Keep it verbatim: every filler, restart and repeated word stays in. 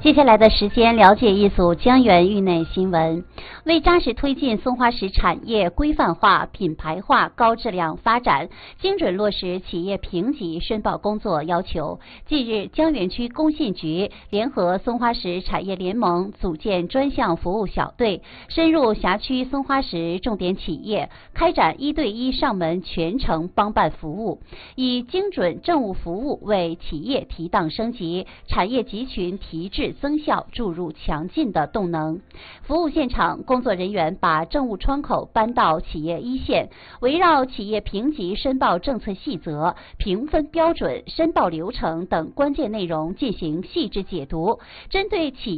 接下来的时间，了解一组江源域内新闻。为扎实推进松花石产业规范化、品牌化、高质量发展，精准落实企业评级申报工作要求，近日，江源区工信局联合松花石产业联盟组建专项服务小队，深入辖区松花石重点企业，开展一对一上门全程帮办服务，以精准政务服务为企业提档升级、产业集群提质增效注入强劲的动能。服务现场，工作人员把政务窗口搬到企业一线，围绕企业评级申报政策细则、评分标准、申报流程等关键内容进行细致解读，针对企